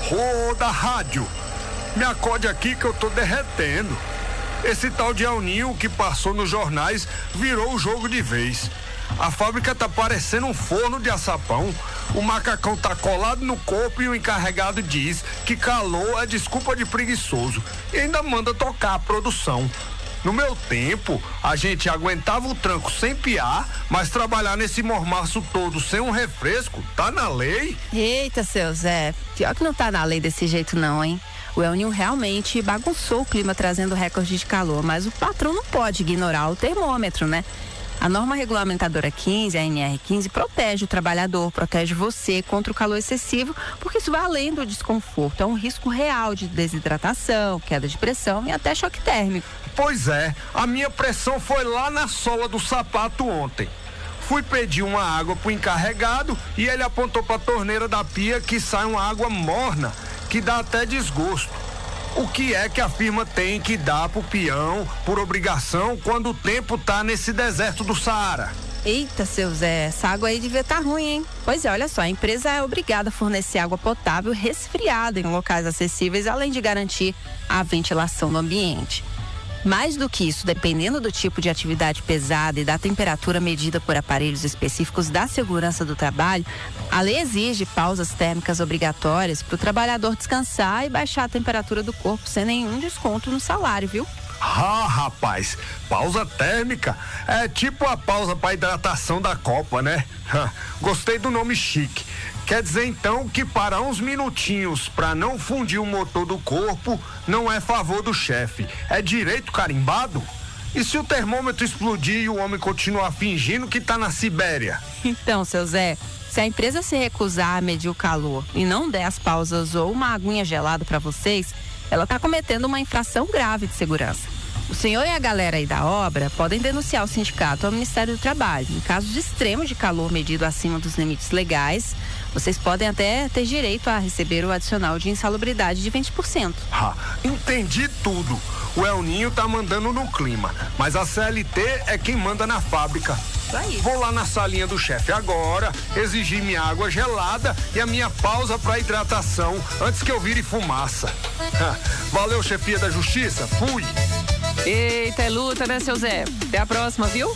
Roda rádio. Me acorde aqui que eu tô derretendo. Esse tal de El Ninho que passou nos jornais virou o jogo de vez. A fábrica tá parecendo um forno de açapão. O macacão tá colado no corpo e o encarregado diz que calor é desculpa de preguiçoso e ainda manda tocar a produção. No meu tempo, a gente aguentava o tranco sem piar, mas trabalhar nesse mormaço todo sem um refresco, tá na lei? Eita, seu Zé, pior que não tá na lei desse jeito não, hein? O El Ninho realmente bagunçou o clima trazendo recorde de calor, mas o patrão não pode ignorar o termômetro, né? A norma regulamentadora 15, a NR15, protege o trabalhador, protege você contra o calor excessivo, porque isso vai além do desconforto. É um risco real de desidratação, queda de pressão e até choque térmico. Pois é, a minha pressão foi lá na sola do sapato ontem. Fui pedir uma água pro encarregado e ele apontou pra torneira da pia que sai uma água morna, que dá até desgosto. O que é que a firma tem que dar pro peão por obrigação quando o tempo tá nesse deserto do Saara? Eita, seu Zé, essa água aí devia estar ruim, hein? Pois é, olha só, a empresa é obrigada a fornecer água potável resfriada em locais acessíveis, além de garantir a ventilação do ambiente. Mais do que isso, dependendo do tipo de atividade pesada e da temperatura medida por aparelhos específicos da segurança do trabalho, a lei exige pausas térmicas obrigatórias para o trabalhador descansar e baixar a temperatura do corpo sem nenhum desconto no salário, viu? Ah, rapaz, pausa térmica é tipo a pausa para hidratação da Copa, né? Gostei do nome chique. Quer dizer então que parar uns minutinhos para não fundir o motor do corpo não é favor do chefe, é direito carimbado? E se o termômetro explodir e o homem continuar fingindo que tá na Sibéria? Então, seu Zé, se a empresa se recusar a medir o calor e não der as pausas ou uma aguinha gelada para vocês, ela tá cometendo uma infração grave de segurança. O senhor e a galera aí da obra podem denunciar o sindicato ao Ministério do Trabalho. Em caso de extremo de calor medido acima dos limites legais, vocês podem até ter direito a receber o adicional de insalubridade de 20%. Entendi tudo. O El Ninho tá mandando no clima, mas a CLT é quem manda na fábrica. Isso aí. Vou lá na salinha do chefe agora, exigir minha água gelada e a minha pausa para hidratação antes que eu vire fumaça. Valeu, chefia da justiça. Fui. Eita, é luta, né, seu Zé? Até a próxima, viu?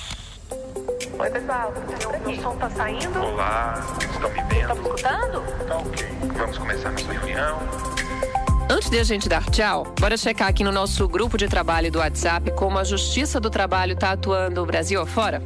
Oi, pessoal. O som tá saindo? Olá, estão me vendo? Tá me escutando? Tá ok. Vamos começar nossa reunião. Antes de a gente dar tchau, bora checar aqui no nosso grupo de trabalho do WhatsApp como a Justiça do Trabalho tá atuando no Brasil afora.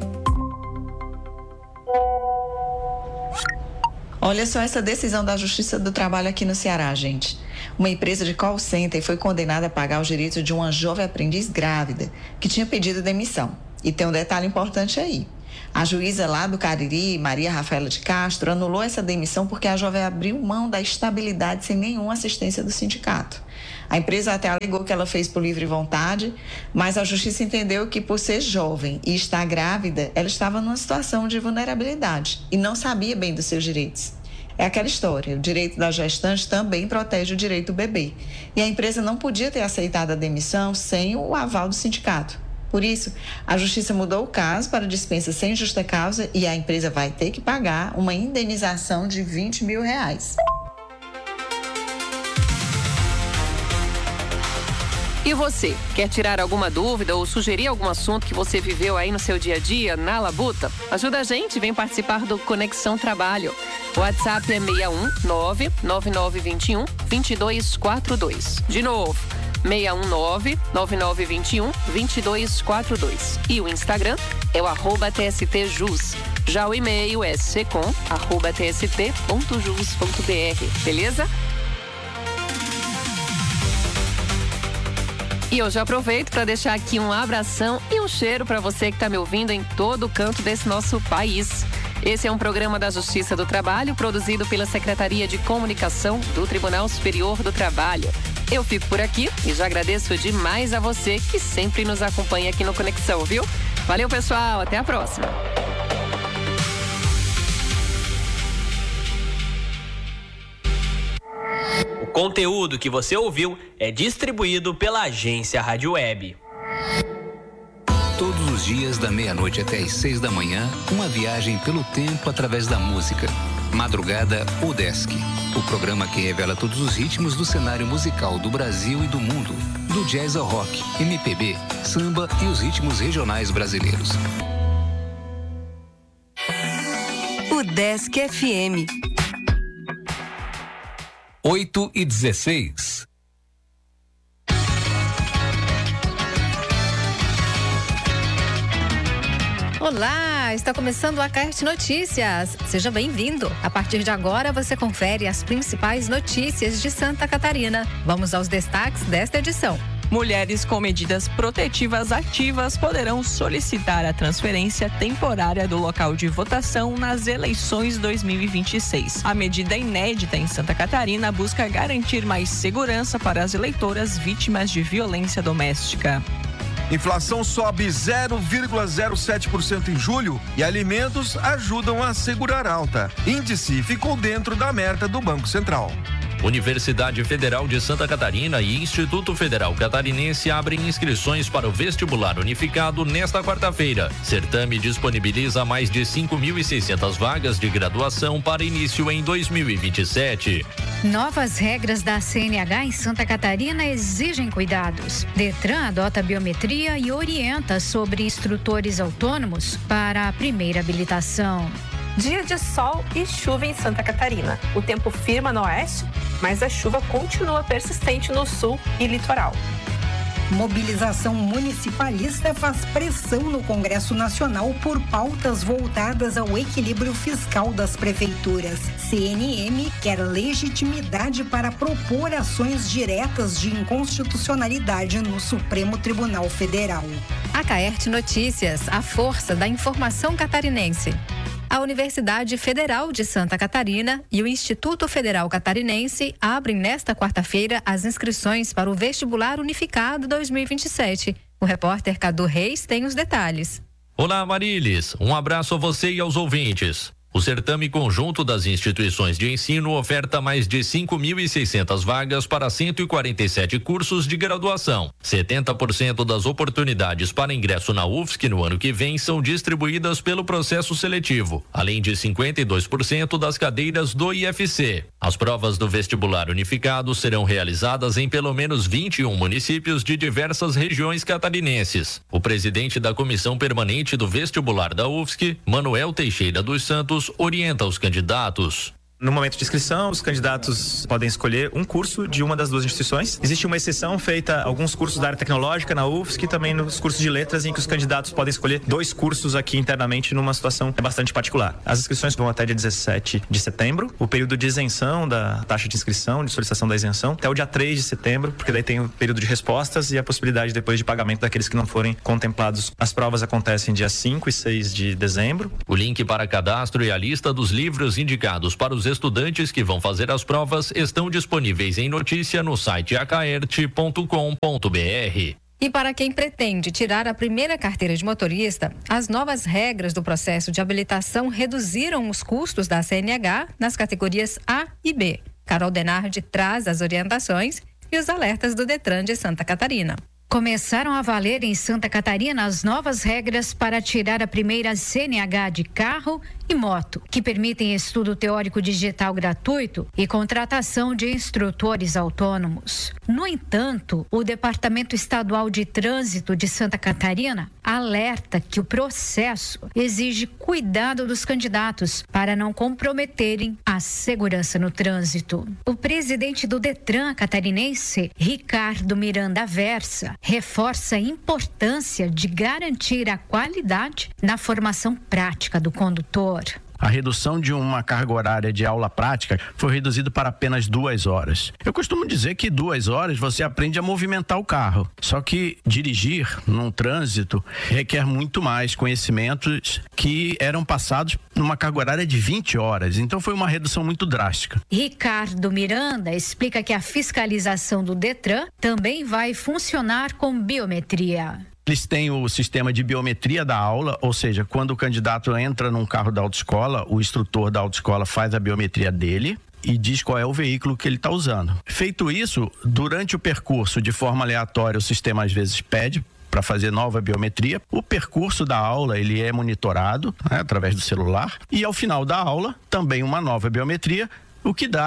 Olha só essa decisão da Justiça do Trabalho aqui no Ceará, gente. Uma empresa de call center foi condenada a pagar os direitos de uma jovem aprendiz grávida que tinha pedido demissão. E tem um detalhe importante aí. A juíza lá do Cariri, Maria Rafaela de Castro, anulou essa demissão porque a jovem abriu mão da estabilidade sem nenhuma assistência do sindicato. A empresa até alegou que ela fez por livre vontade, mas a justiça entendeu que, por ser jovem e estar grávida, ela estava numa situação de vulnerabilidade e não sabia bem dos seus direitos. É aquela história, o direito da gestante também protege o direito do bebê. E a empresa não podia ter aceitado a demissão sem o aval do sindicato. Por isso, a justiça mudou o caso para dispensa sem justa causa e a empresa vai ter que pagar uma indenização de R$20 mil. E você, quer tirar alguma dúvida ou sugerir algum assunto que você viveu aí no seu dia a dia, na labuta? Ajuda a gente, vem participar do Conexão Trabalho. O WhatsApp é 619-9921-2242. De novo, 619-9921-2242. E o Instagram é o @TSTJus. Já o e-mail é secom@tst.jus.br. Beleza? E eu já aproveito para deixar aqui um abração e um cheiro para você que está me ouvindo em todo canto desse nosso país. Esse é um programa da Justiça do Trabalho, produzido pela Secretaria de Comunicação do Tribunal Superior do Trabalho. Eu fico por aqui e já agradeço demais a você que sempre nos acompanha aqui no Conexão, viu? Valeu, pessoal, até a próxima. O conteúdo que você ouviu é distribuído pela agência Rádio Web. Todos os dias, da meia-noite até às 6 da manhã, uma viagem pelo tempo através da música. Madrugada UDESC. O programa que revela todos os ritmos do cenário musical do Brasil e do mundo. Do jazz ao rock, MPB, samba e os ritmos regionais brasileiros. O Desk FM. 8h16. Olá, está começando a Caerte Notícias. Seja bem-vindo. A partir de agora você confere as principais notícias de Santa Catarina. Vamos aos destaques desta edição. Mulheres com medidas protetivas ativas poderão solicitar a transferência temporária do local de votação nas eleições 2026. A medida inédita em Santa Catarina busca garantir mais segurança para as eleitoras vítimas de violência doméstica. Inflação sobe 0,07% em julho e alimentos ajudam a segurar alta. Índice ficou dentro da meta do Banco Central. Universidade Federal de Santa Catarina e Instituto Federal Catarinense abrem inscrições para o vestibular unificado nesta quarta-feira. Certame disponibiliza mais de 5.600 vagas de graduação para início em 2027. Novas regras da CNH em Santa Catarina exigem cuidados. Detran adota biometria e orienta sobre instrutores autônomos para a primeira habilitação. Dia de sol e chuva em Santa Catarina. O tempo firma no oeste, mas a chuva continua persistente no sul e litoral. Mobilização municipalista faz pressão no Congresso Nacional por pautas voltadas ao equilíbrio fiscal das prefeituras. CNM quer legitimidade para propor ações diretas de inconstitucionalidade no Supremo Tribunal Federal. A Caerte Notícias, a força da informação catarinense. A Universidade Federal de Santa Catarina e o Instituto Federal Catarinense abrem nesta quarta-feira as inscrições para o Vestibular Unificado 2027. O repórter Cadu Reis tem os detalhes. Olá, Marilis. Um abraço a você e aos ouvintes. O certame conjunto das instituições de ensino oferta mais de 5.600 vagas para 147 cursos de graduação. 70% das oportunidades para ingresso na UFSC no ano que vem são distribuídas pelo processo seletivo, além de 52% das cadeiras do IFC. As provas do vestibular unificado serão realizadas em pelo menos 21 municípios de diversas regiões catarinenses. O presidente da Comissão Permanente do Vestibular da UFSC, Manuel Teixeira dos Santos, orienta os candidatos. No momento de inscrição, os candidatos podem escolher um curso de uma das duas instituições. Existe uma exceção feita a alguns cursos da área tecnológica na UFSC e também nos cursos de letras, em que os candidatos podem escolher 2 cursos aqui internamente numa situação bastante particular. As inscrições vão até dia 17 de setembro. O período de isenção da taxa de inscrição, de solicitação da isenção, até o dia 3 de setembro, porque daí tem o período de respostas e a possibilidade depois de pagamento daqueles que não forem contemplados. As provas acontecem dia 5 e 6 de dezembro. O link para cadastro e a lista dos livros indicados para os estudantes que vão fazer as provas estão disponíveis em notícia no site acaerte.com.br. E para quem pretende tirar a primeira carteira de motorista, as novas regras do processo de habilitação reduziram os custos da CNH nas categorias A e B. Carol Denardi traz as orientações e os alertas do Detran de Santa Catarina. Começaram a valer em Santa Catarina as novas regras para tirar a primeira CNH de carro e moto, que permitem estudo teórico digital gratuito e contratação de instrutores autônomos. No entanto, o Departamento Estadual de Trânsito de Santa Catarina alerta que o processo exige cuidado dos candidatos para não comprometerem a segurança no trânsito. O presidente do Detran catarinense, Ricardo Miranda Versa, reforça a importância de garantir a qualidade na formação prática do condutor. A redução de uma carga horária de aula prática foi reduzida para apenas 2 horas. Eu costumo dizer que 2 horas você aprende a movimentar o carro. Só que dirigir num trânsito requer muito mais conhecimentos que eram passados numa carga horária de 20 horas. Então foi uma redução muito drástica. Ricardo Miranda explica que a fiscalização do Detran também vai funcionar com biometria. Eles têm o sistema de biometria da aula, ou seja, quando o candidato entra num carro da autoescola, o instrutor da autoescola faz a biometria dele e diz qual é o veículo que ele está usando. Feito isso, durante o percurso, de forma aleatória, o sistema às vezes pede para fazer nova biometria. O percurso da aula ele é monitorado, né, através do celular, e ao final da aula também uma nova biometria, o que dá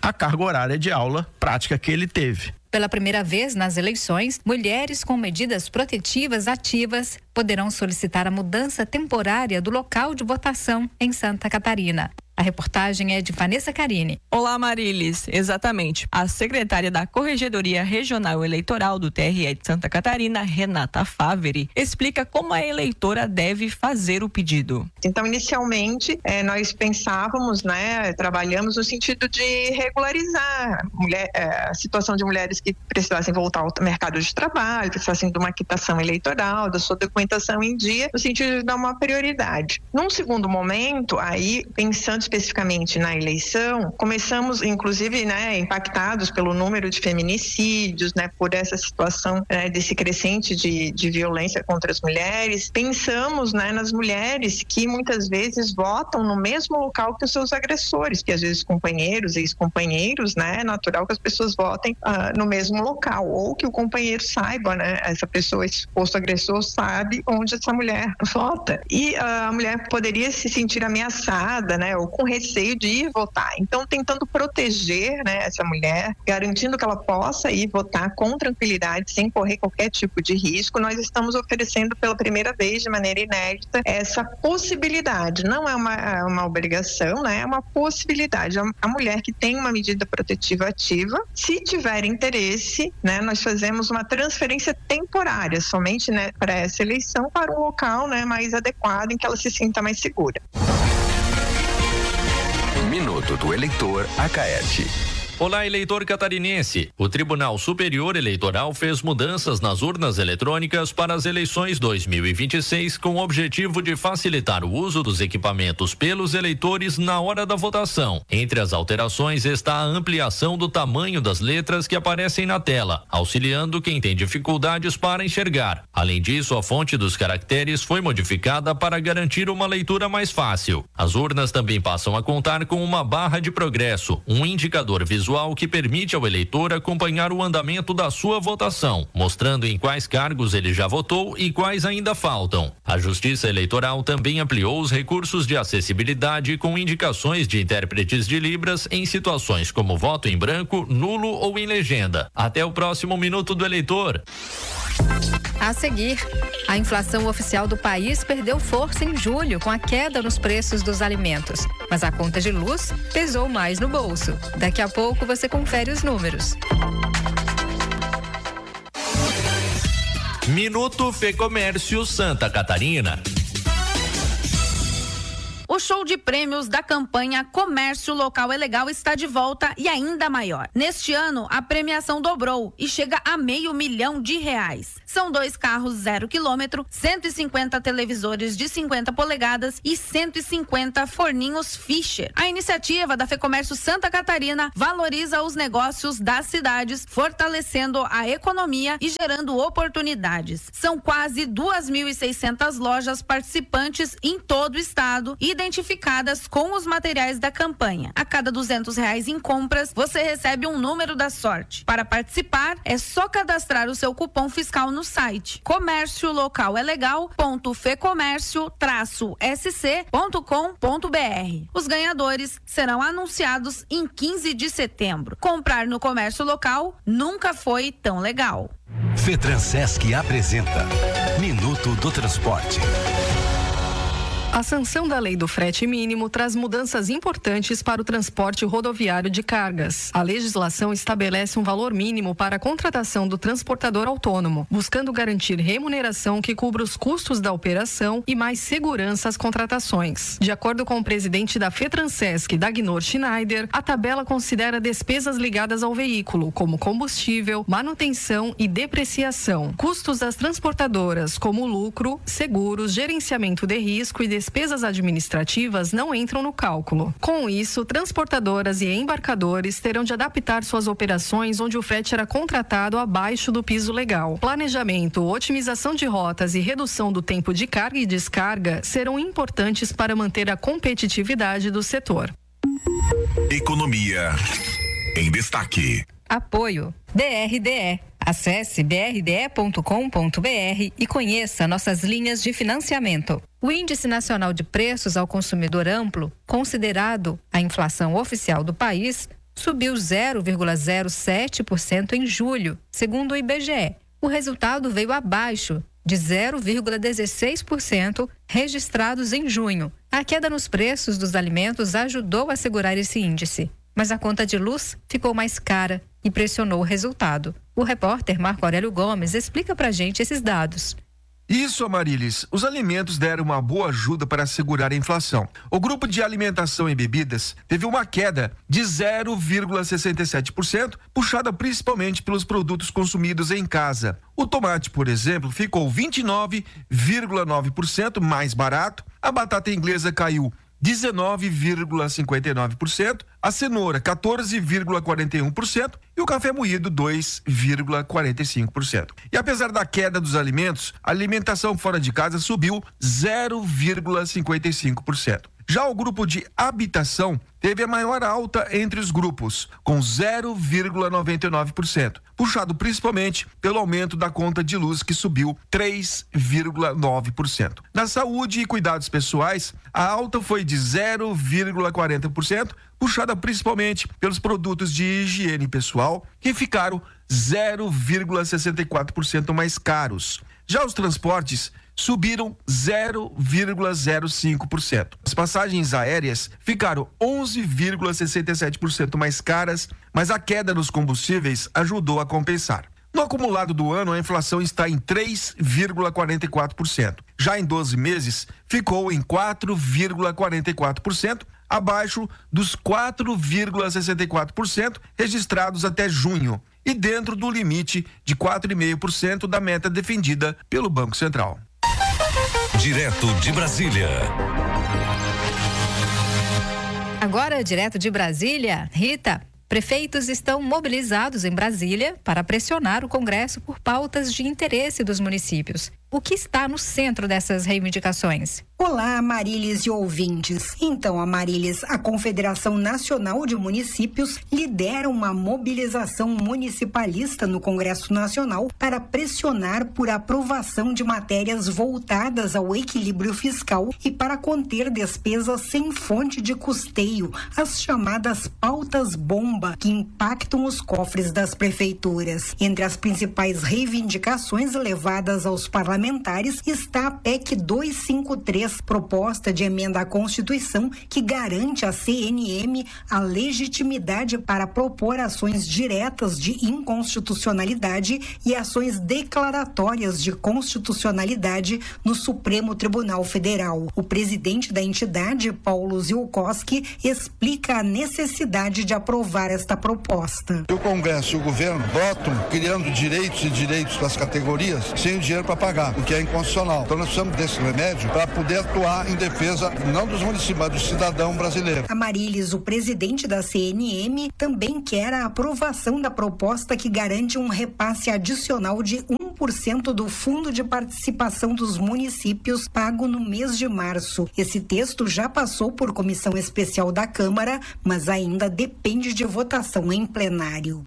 a carga horária de aula prática que ele teve. Pela primeira vez nas eleições, mulheres com medidas protetivas ativas poderão solicitar a mudança temporária do local de votação em Santa Catarina. A reportagem é de Vanessa Carini. Olá, Marilis. Exatamente. A secretária da Corregedoria Regional Eleitoral do TRE de Santa Catarina, Renata Faveri, explica como a eleitora deve fazer o pedido. Então, inicialmente, nós pensávamos, trabalhamos no sentido de regularizar a situação de mulheres que precisassem voltar ao mercado de trabalho, precisassem de uma quitação eleitoral, da sua documentação em dia, no sentido de dar uma prioridade. Num segundo momento, aí, pensando especificamente na eleição, começamos, inclusive, impactados pelo número de feminicídios, por essa situação desse crescente de violência contra as mulheres. Pensamos nas mulheres que muitas vezes votam no mesmo local que os seus agressores, que às vezes companheiros e ex-companheiros, é natural que as pessoas votem no mesmo local, ou que o companheiro saiba, essa pessoa, esse suposto agressor, sabe onde essa mulher vota. E a mulher poderia se sentir ameaçada, ou com receio de ir votar. Então, tentando proteger essa mulher, garantindo que ela possa ir votar com tranquilidade, sem correr qualquer tipo de risco, nós estamos oferecendo pela primeira vez, de maneira inédita, essa possibilidade. Não é uma obrigação, é uma possibilidade. A mulher que tem uma medida protetiva ativa, se tiver interesse, nós fazemos uma transferência temporária, somente para essa eleição, para um local mais adequado, em que ela se sinta mais segura. Minuto do Eleitor Acaete. Olá, eleitor catarinense. O Tribunal Superior Eleitoral fez mudanças nas urnas eletrônicas para as eleições 2026 com o objetivo de facilitar o uso dos equipamentos pelos eleitores na hora da votação. Entre as alterações está a ampliação do tamanho das letras que aparecem na tela, auxiliando quem tem dificuldades para enxergar. Além disso, a fonte dos caracteres foi modificada para garantir uma leitura mais fácil. As urnas também passam a contar com uma barra de progresso, um indicador visual que permite ao eleitor acompanhar o andamento da sua votação, mostrando em quais cargos ele já votou e quais ainda faltam. A Justiça Eleitoral também ampliou os recursos de acessibilidade com indicações de intérpretes de Libras em situações como voto em branco, nulo ou em legenda. Até o próximo Minuto do Eleitor. A seguir, a inflação oficial do país perdeu força em julho com a queda nos preços dos alimentos. Mas a conta de luz pesou mais no bolso. Daqui a pouco você confere os números. Minuto Fecomércio Santa Catarina. O show de prêmios da campanha Comércio Local é Legal está de volta e ainda maior. Neste ano, a premiação dobrou e chega a R$500 mil. São 2 carros 0 km, 150 televisores de 50 polegadas e 150 forninhos Fischer. A iniciativa da Fecomércio Santa Catarina valoriza os negócios das cidades, fortalecendo a economia e gerando oportunidades. São quase 2.600 lojas participantes em todo o estado e identificadas com os materiais da campanha. A cada R$200 em compras, você recebe um número da sorte. Para participar, é só cadastrar o seu cupom fiscal no site comérciolocalegal.fecomércio-sc.com.br. Os ganhadores serão anunciados em 15 de setembro. Comprar no comércio local nunca foi tão legal. FETRANSESC apresenta Minuto do Transporte. A sanção da Lei do Frete Mínimo traz mudanças importantes para o transporte rodoviário de cargas. A legislação estabelece um valor mínimo para a contratação do transportador autônomo, buscando garantir remuneração que cubra os custos da operação e mais segurança às contratações. De acordo com o presidente da FETRANSESC, Dagnor Schneider, a tabela considera despesas ligadas ao veículo, como combustível, manutenção e depreciação. Custos das transportadoras, como lucro, seguros, gerenciamento de risco e despesas administrativas não entram no cálculo. Com isso, transportadoras e embarcadores terão de adaptar suas operações onde o frete era contratado abaixo do piso legal. Planejamento, otimização de rotas e redução do tempo de carga e descarga serão importantes para manter a competitividade do setor. Economia em destaque. Apoio BRDE. Acesse brde.com.br e conheça nossas linhas de financiamento. O Índice Nacional de Preços ao Consumidor Amplo, considerado a inflação oficial do país, subiu 0,07% em julho, segundo o IBGE. O resultado veio abaixo de 0,16% registrados em junho. A queda nos preços dos alimentos ajudou a segurar esse índice, mas a conta de luz ficou mais cara e pressionou o resultado. O repórter Marco Aurélio Gomes explica pra gente esses dados. Isso, Amarilis. Os alimentos deram uma boa ajuda para segurar a inflação. O grupo de alimentação e bebidas teve uma queda de 0,67%, puxada principalmente pelos produtos consumidos em casa. O tomate, por exemplo, ficou 29,9% mais barato, a batata inglesa caiu 19,59%, a cenoura 14,41% e o café moído 2,45%. E apesar da queda dos alimentos, a alimentação fora de casa subiu 0,55%. Já o grupo de habitação teve a maior alta entre os grupos, com 0,99%, puxado principalmente pelo aumento da conta de luz, que subiu 3,9%. Na saúde e cuidados pessoais, a alta foi de 0,40%, puxada principalmente pelos produtos de higiene pessoal, que ficaram 0,64% mais caros. Já os transportes subiram 0,05%. As passagens aéreas ficaram 11,67% mais caras, mas a queda nos combustíveis ajudou a compensar. No acumulado do ano, a inflação está em 3,44%. Já em 12 meses, ficou em 4,44%, abaixo dos 4,64% registrados até junho e dentro do limite de 4,5% da meta defendida pelo Banco Central. Direto de Brasília. Agora, direto de Brasília, Rita, prefeitos estão mobilizados em Brasília para pressionar o Congresso por pautas de interesse dos municípios. O que está no centro dessas reivindicações? Olá, Amarilis e ouvintes. Então, Amarilis, a Confederação Nacional de Municípios lidera uma mobilização municipalista no Congresso Nacional para pressionar por aprovação de matérias voltadas ao equilíbrio fiscal e para conter despesas sem fonte de custeio, as chamadas pautas bomba, que impactam os cofres das prefeituras. Entre as principais reivindicações levadas aos parlamentares está a PEC 253, proposta de emenda à Constituição que garante à CNM a legitimidade para propor ações diretas de inconstitucionalidade e ações declaratórias de constitucionalidade no Supremo Tribunal Federal. O presidente da entidade, Paulo Ziolkowski, explica a necessidade de aprovar esta proposta. O Congresso e o governo votam criando direitos e direitos das categorias sem o dinheiro para pagar, o que é inconstitucional. Então nós precisamos desse remédio para poder atuar em defesa não dos municípios, mas do cidadão brasileiro. Amarilis, o presidente da CNM, também quer a aprovação da proposta que garante um repasse adicional de 1% do Fundo de Participação dos Municípios pago no mês de março. Esse texto já passou por comissão especial da Câmara, mas ainda depende de votação em plenário.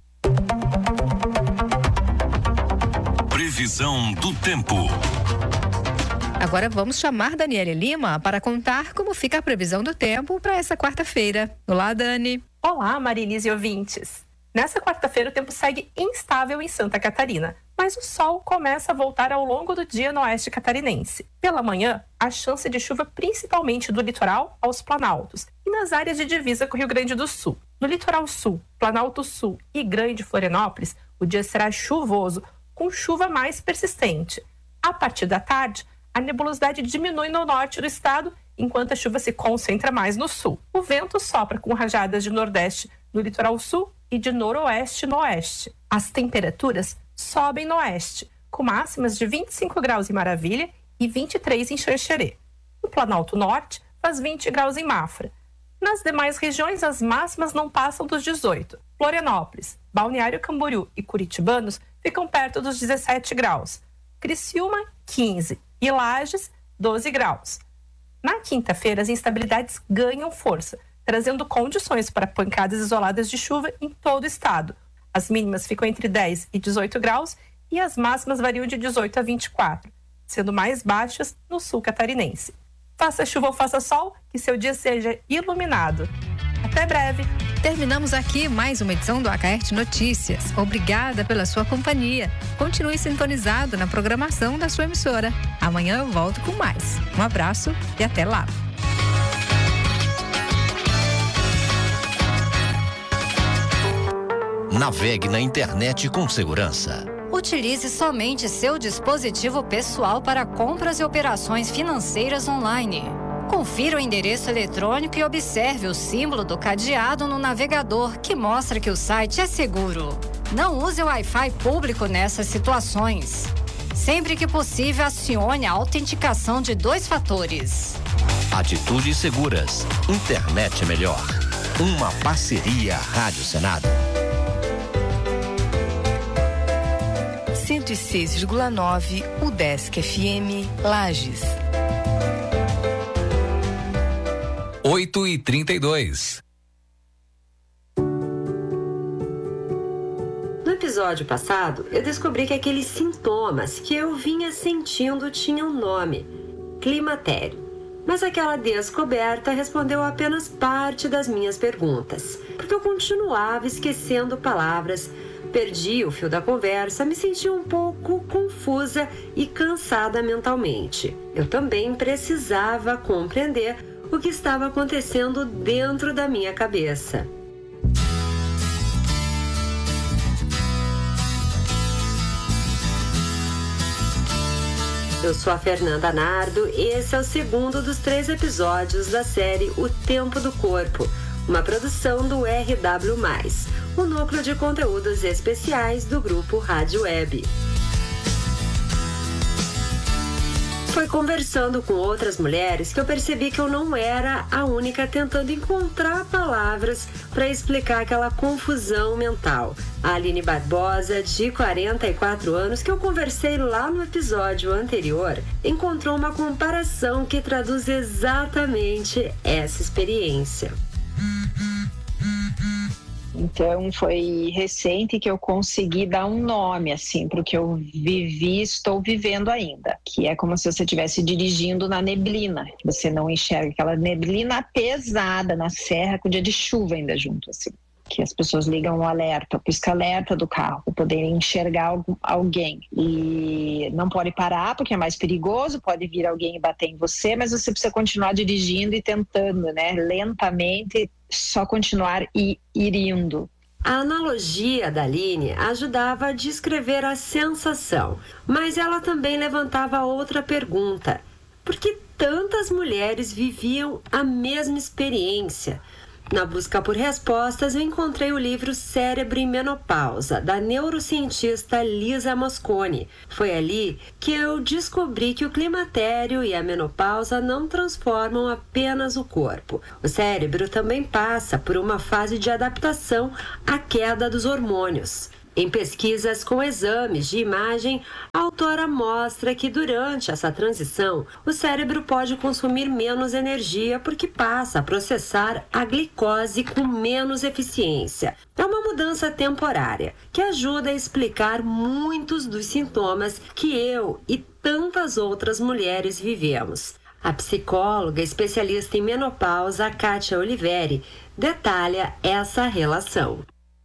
Previsão do tempo. Agora vamos chamar Daniele Lima para contar como fica a previsão do tempo para essa quarta-feira. Olá, Dani. Olá, Amarilis e ouvintes. Nessa quarta-feira o tempo segue instável em Santa Catarina, mas o sol começa a voltar ao longo do dia no oeste catarinense. Pela manhã, há chance de chuva principalmente do litoral aos planaltos e nas áreas de divisa com o Rio Grande do Sul. No litoral sul, Planalto Sul e Grande Florianópolis, o dia será chuvoso, com chuva mais persistente. A partir da tarde, a nebulosidade diminui no norte do estado, enquanto a chuva se concentra mais no sul. O vento sopra com rajadas de nordeste no litoral sul e de noroeste no oeste. As temperaturas sobem no oeste, com máximas de 25 graus em Maravilha e 23 em Xanxerê. No Planalto Norte, faz 20 graus em Mafra. Nas demais regiões, as máximas não passam dos 18. Florianópolis, Balneário Camboriú e Curitibanos ficam perto dos 17 graus. Criciúma, 15 e Lages, 12 graus. Na quinta-feira, as instabilidades ganham força, trazendo condições para pancadas isoladas de chuva em todo o estado. As mínimas ficam entre 10 e 18 graus e as máximas variam de 18 a 24, sendo mais baixas no sul catarinense. Faça chuva ou faça sol, que seu dia seja iluminado. Até breve! Terminamos aqui mais uma edição do Acaerte Notícias. Obrigada pela sua companhia. Continue sintonizado na programação da sua emissora. Amanhã eu volto com mais. Um abraço e até lá. Navegue na internet com segurança. Utilize somente seu dispositivo pessoal para compras e operações financeiras online. Confira o endereço eletrônico e observe o símbolo do cadeado no navegador, que mostra que o site é seguro. Não use o Wi-Fi público nessas situações. Sempre que possível, acione a autenticação de 2 fatores. Atitudes seguras. Internet melhor. Uma parceria Rádio Senado. 106,9 UDESC FM Lages. 8h32. No episódio passado, eu descobri que aqueles sintomas que eu vinha sentindo tinham nome: climatério. Mas aquela descoberta respondeu apenas parte das minhas perguntas, porque eu continuava esquecendo palavras, perdi o fio da conversa, me senti um pouco confusa e cansada mentalmente. Eu também precisava compreender o que estava acontecendo dentro da minha cabeça. Eu sou a Fernanda Nardo e esse é o segundo dos 3 episódios da série O Tempo do Corpo, uma produção do RW+, o núcleo de conteúdos especiais do grupo Rádio Web. Foi conversando com outras mulheres que eu percebi que eu não era a única tentando encontrar palavras para explicar aquela confusão mental. A Aline Barbosa, de 44 anos, que eu conversei lá no episódio anterior, encontrou uma comparação que traduz exatamente essa experiência. Então, foi recente que eu consegui dar um nome, assim, para o que eu vivi e estou vivendo ainda. Que é como se você estivesse dirigindo na neblina. Você não enxerga aquela neblina pesada na serra com o dia de chuva ainda junto, assim. Que as pessoas ligam o alerta, o pisca-alerta do carro, para poderem enxergar alguém. E não pode parar, porque é mais perigoso, pode vir alguém e bater em você, mas você precisa continuar dirigindo e tentando, né, lentamente, só continuar e ir indo. A analogia da Aline ajudava a descrever a sensação, mas ela também levantava outra pergunta. Por que tantas mulheres viviam a mesma experiência? Na busca por respostas, eu encontrei o livro Cérebro em Menopausa, da neurocientista Lisa Mosconi. Foi ali que eu descobri que o climatério e a menopausa não transformam apenas o corpo. O cérebro também passa por uma fase de adaptação à queda dos hormônios. Em pesquisas com exames de imagem, a autora mostra que durante essa transição, o cérebro pode consumir menos energia porque passa a processar a glicose com menos eficiência. É uma mudança temporária que ajuda a explicar muitos dos sintomas que eu e tantas outras mulheres vivemos. A psicóloga especialista em menopausa, Kátia Oliveri, detalha essa relação.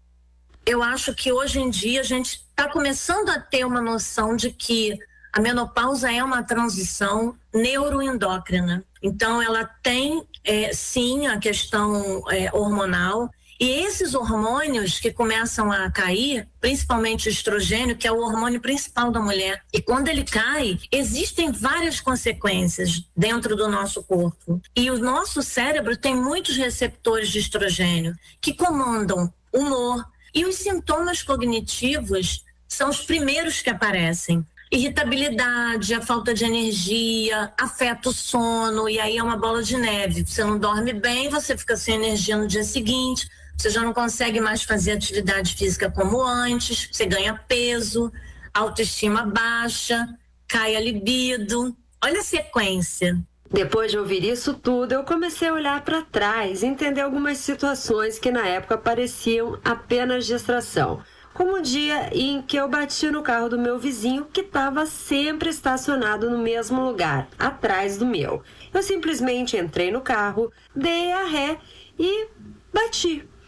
Eu acho que hoje em dia a gente está começando a ter uma noção de que a menopausa é uma transição neuroendócrina. Então, ela tem, sim, a questão hormonal. E esses hormônios que começam a cair, principalmente o estrogênio, que é o hormônio principal da mulher. E quando ele cai, existem várias consequências dentro do nosso corpo. E o nosso cérebro tem muitos receptores de estrogênio que comandam humor. E os sintomas cognitivos são os primeiros que aparecem. Irritabilidade, a falta de energia, afeta o sono, e aí é uma bola de neve. Você não dorme bem, você fica sem energia no dia seguinte, você já não consegue mais fazer atividade física como antes, você ganha peso, autoestima baixa, cai a libido. Olha a sequência. Depois de ouvir isso tudo, eu comecei a olhar para trás e entender algumas situações que na época pareciam apenas distração. Como um dia em que eu bati no carro do meu vizinho, que estava sempre estacionado no mesmo lugar, atrás do meu. Eu simplesmente entrei no carro, dei a ré e bati.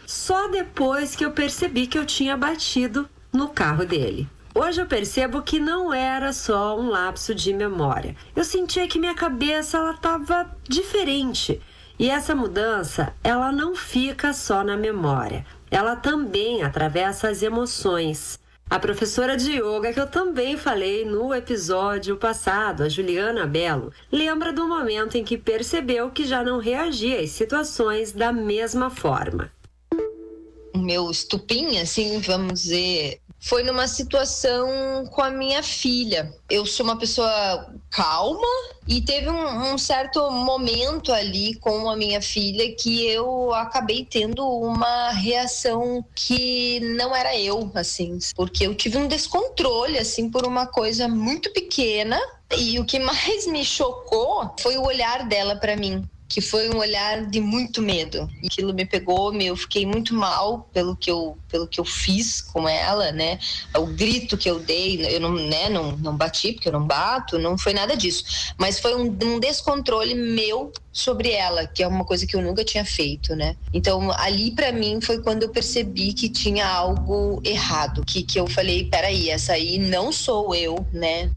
só depois que eu percebi que eu tinha batido no carro dele. Hoje eu percebo que não era só um lapso de memória. Eu sentia que minha cabeça estava diferente. E essa mudança, ela não fica só na memória. Ela também atravessa as emoções. A professora de yoga, que eu também falei no episódio passado, a Juliana Belo, lembra do momento em que percebeu que já não reagia às situações da mesma forma. O meu estupim, assim, vamos dizer, foi numa situação com a minha filha. Eu sou uma pessoa calma e teve um certo momento ali com a minha filha que eu acabei tendo uma reação que não era eu, assim, porque eu tive um descontrole, assim, por uma coisa muito pequena, e o que mais me chocou foi o olhar dela para mim, que foi um olhar de muito medo. E aquilo me pegou, eu fiquei muito mal pelo que eu fiz com ela, né? O grito que eu dei, eu não bati, porque eu não bato, não foi nada disso. Mas foi um descontrole meu sobre ela, que é uma coisa que eu nunca tinha feito, né? Então, ali pra mim foi quando eu percebi que tinha algo errado, que eu falei, peraí, essa aí não sou eu, né?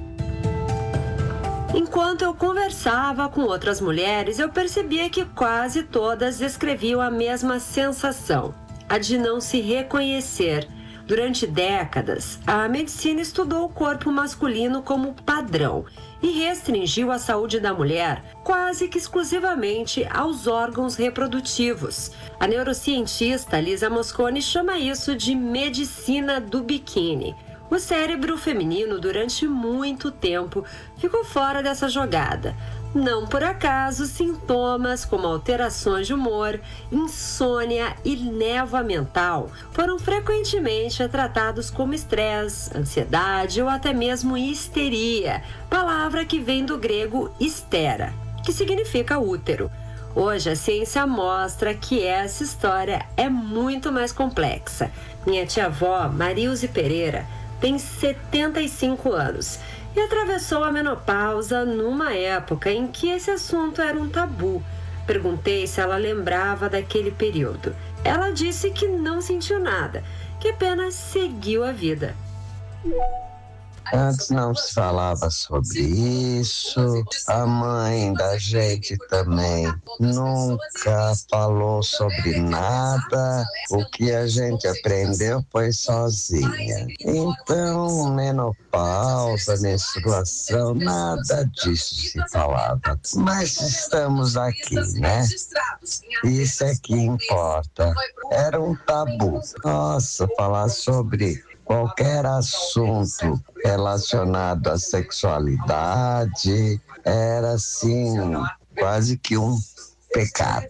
Enquanto eu conversava com outras mulheres, eu percebia que quase todas descreviam a mesma sensação, a de não se reconhecer. Durante décadas, a medicina estudou o corpo masculino como padrão e restringiu a saúde da mulher quase que exclusivamente aos órgãos reprodutivos. A neurocientista Lisa Mosconi chama isso de medicina do biquíni. O cérebro feminino, durante muito tempo, ficou fora dessa jogada. Não por acaso, sintomas como alterações de humor, insônia e névoa mental foram frequentemente tratados como estresse, ansiedade ou até mesmo histeria, palavra que vem do grego histera, que significa útero. Hoje a ciência mostra que essa história é muito mais complexa. Minha tia-avó, Marilze Pereira, tem 75 anos e atravessou a menopausa numa época em que esse assunto era um tabu. Perguntei se ela lembrava daquele período. Ela disse que não sentiu nada, que apenas seguiu a vida. Antes não se falava sobre isso, a mãe da gente também nunca falou sobre nada, o que a gente aprendeu foi sozinha. Então, menopausa, menstruação, nada disso se falava. Mas estamos aqui, né? Isso é que importa. Era um tabu. Nossa, falar sobre qualquer assunto relacionado à sexualidade era, assim, quase que um pecado.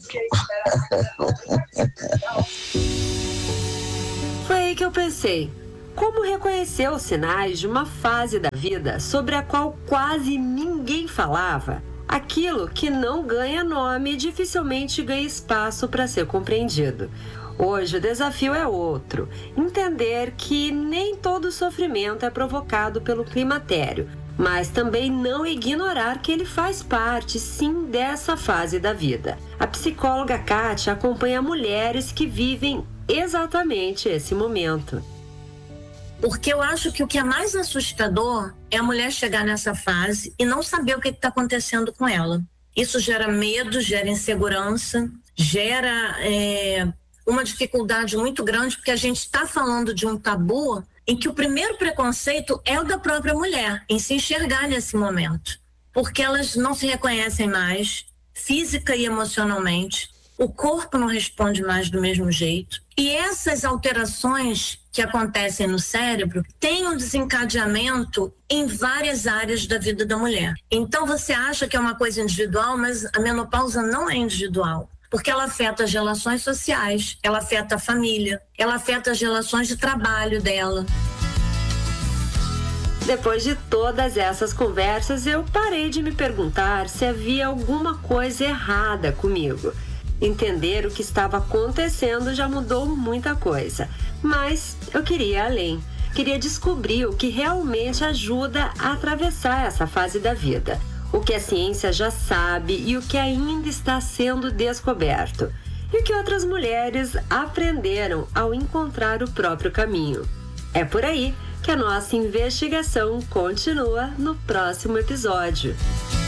Foi aí que eu pensei, como reconhecer os sinais de uma fase da vida sobre a qual quase ninguém falava? Aquilo que não ganha nome dificilmente ganha espaço para ser compreendido. Hoje o desafio é outro, entender que nem todo sofrimento é provocado pelo climatério, mas também não ignorar que ele faz parte, sim, dessa fase da vida. A psicóloga Kátia acompanha mulheres que vivem exatamente esse momento. Porque eu acho que o que é mais assustador é a mulher chegar nessa fase e não saber o que está acontecendo com ela. Isso gera medo, gera insegurança, gera uma dificuldade muito grande, porque a gente está falando de um tabu em que o primeiro preconceito é o da própria mulher, em se enxergar nesse momento. Porque elas não se reconhecem mais, física e emocionalmente, o corpo não responde mais do mesmo jeito. E essas alterações que acontecem no cérebro têm um desencadeamento em várias áreas da vida da mulher. Então você acha que é uma coisa individual, mas a menopausa não é individual. Porque ela afeta as relações sociais, ela afeta a família, ela afeta as relações de trabalho dela. Depois de todas essas conversas, eu parei de me perguntar se havia alguma coisa errada comigo. Entender o que estava acontecendo já mudou muita coisa, mas eu queria ir além. Queria descobrir o que realmente ajuda a atravessar essa fase da vida. O que a ciência já sabe e o que ainda está sendo descoberto. e o que outras mulheres aprenderam ao encontrar o próprio caminho. É por aí que a nossa investigação continua no próximo episódio.